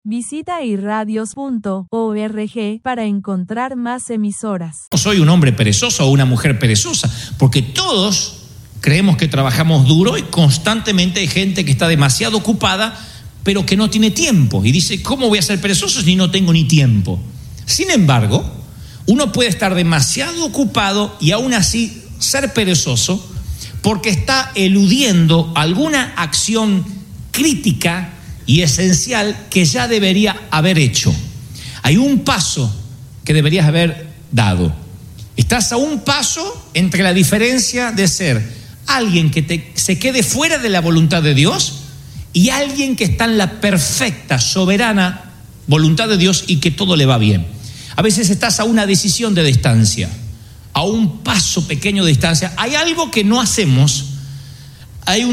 Visita irradios.org para encontrar más emisoras. No soy un hombre perezoso o una mujer perezosa, porque todos creemos que trabajamos duro y constantemente hay gente que está demasiado ocupada, pero que no tiene tiempo. Y dice, ¿cómo voy a ser perezoso si no tengo ni tiempo? Sin embargo, uno puede estar demasiado ocupado y aún así ser perezoso porque está eludiendo alguna acción crítica y esencial que ya debería haber hecho. Hay un paso que deberías haber dado. Estás a un paso entre la diferencia de ser alguien que se quede fuera de la voluntad de Dios y alguien que está en la perfecta, soberana voluntad de Dios y que todo le va bien. A veces estás a una decisión de distancia, a un paso pequeño de distancia. Hay algo que no hacemos. Hay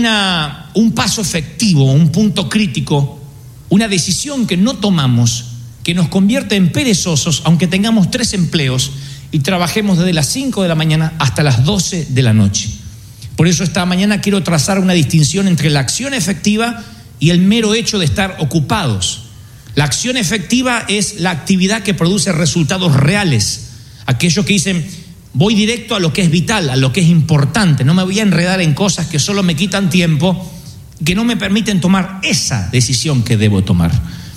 un paso efectivo, un punto crítico, una decisión que no tomamos, que nos convierte en perezosos, aunque tengamos 3 empleos y trabajemos desde las 5 de la mañana hasta las 12 de la noche. Por eso esta mañana quiero trazar una distinción entre la acción efectiva y el mero hecho de estar ocupados. La acción efectiva es la actividad que produce resultados reales. Aquellos que dicen, voy directo a lo que es vital, a lo que es importante. No me voy a enredar en cosas que solo me quitan tiempo, que no me permiten tomar esa decisión que debo tomar.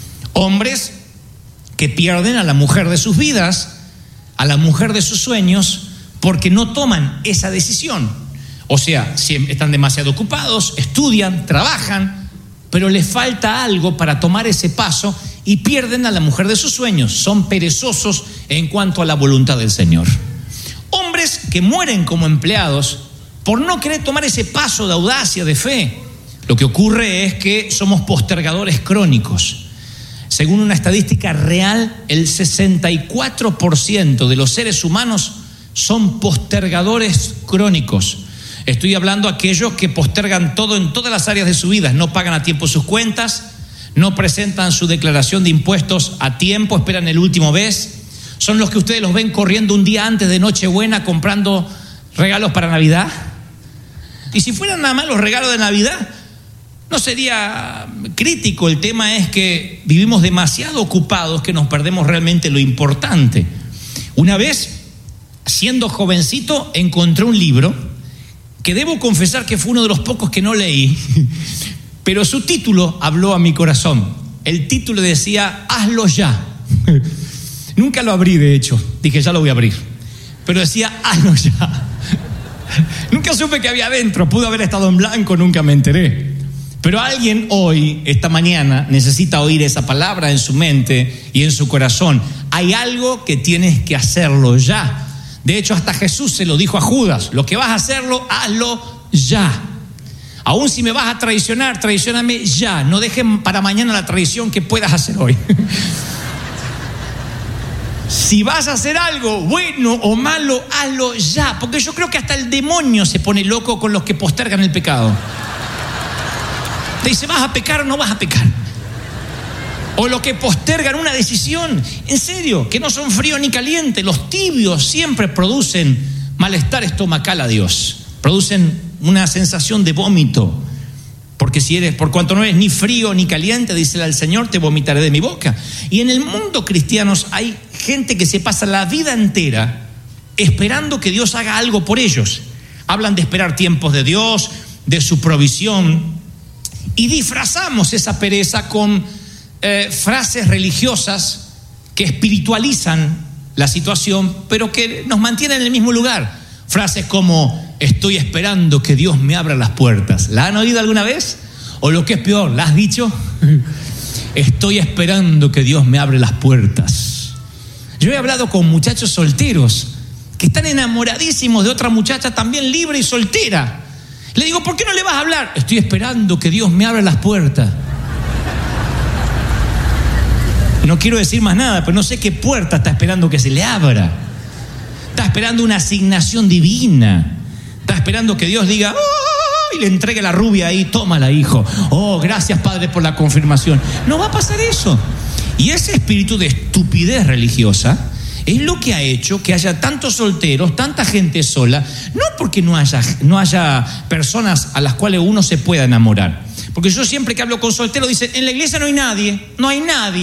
Hombres que pierden a la mujer de sus vidas, a la mujer de sus sueños, porque no toman esa decisión. O sea, están demasiado ocupados, estudian, trabajan, pero les falta algo para tomar ese paso y pierden a la mujer de sus sueños. Son perezosos en cuanto a la voluntad del Señor. Hombres que mueren como empleados por no querer tomar ese paso de audacia, de fe. Lo que ocurre es que somos postergadores crónicos. Según una estadística real, el 64% de los seres humanos son postergadores crónicos. Estoy hablando de aquellos que postergan todo en todas las áreas de su vida. No pagan a tiempo sus cuentas, no presentan su declaración de impuestos a tiempo, esperan el último mes. Son los que ustedes los ven corriendo un día antes de Nochebuena comprando regalos para Navidad. Y si fueran nada más los regalos de Navidad, no sería crítico. El tema es que vivimos demasiado ocupados que nos perdemos realmente lo importante. Una vez, siendo jovencito, encontré un libro que debo confesar que fue uno de los pocos que no leí, pero su título habló a mi corazón. El título decía, hazlo ya. Nunca lo abrí, de hecho. Dije, ya lo voy a abrir. Pero decía, hazlo ya. Nunca supe qué había adentro. Pudo haber estado en blanco, nunca me enteré. Pero alguien hoy, esta mañana, necesita oír esa palabra en su mente y en su corazón. Hay algo que tienes que hacerlo ya. De hecho, hasta Jesús se lo dijo a Judas. Lo que vas a hacerlo, hazlo ya. Aún si me vas a traicionar, traicióname ya. No dejen para mañana la traición que puedas hacer hoy. Si vas a hacer algo bueno o malo, hazlo ya. Porque yo creo que hasta el demonio se pone loco con los que postergan el pecado. Te dice, ¿vas a pecar o no vas a pecar? O los que postergan una decisión. En serio, que no son fríos ni calientes. Los tibios siempre producen malestar estomacal a Dios. Producen una sensación de vómito. Porque por cuanto no eres ni frío ni caliente, dice el Señor, te vomitaré de mi boca. Y en el mundo cristiano hay gente que se pasa la vida entera esperando que Dios haga algo por ellos. Hablan de esperar tiempos de Dios, de su provisión, y disfrazamos esa pereza con frases religiosas que espiritualizan la situación, pero que nos mantienen en el mismo lugar. Frases como, estoy esperando que Dios me abra las puertas. ¿La han oído alguna vez? O lo que es peor, ¿la has dicho? Estoy esperando que Dios me abra las puertas. Yo he hablado con muchachos solteros que están enamoradísimos de otra muchacha también libre y soltera. Le digo, ¿por qué no le vas a hablar? Estoy esperando que Dios me abra las puertas. No quiero decir más nada, pero no sé qué puerta está esperando que se le abra. Está esperando una asignación divina. Está esperando que Dios diga, ¡oh! Y le entregue la rubia ahí, tómala, hijo. Oh, gracias, Padre, por la confirmación. No va a pasar eso. Y ese espíritu de estupidez religiosa es lo que ha hecho que haya tantos solteros, tanta gente sola, no porque no haya personas a las cuales uno se pueda enamorar. Porque yo siempre que hablo con solteros dicen, en la iglesia no hay nadie.